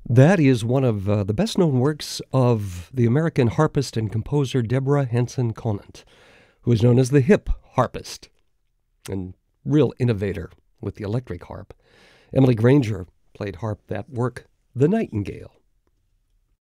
That is one of the best-known works of the American harpist and composer Deborah Hanson Conant, who is known as the hip harpist and real innovator with the electric harp. Emily Granger played harp that work, The Nightingale.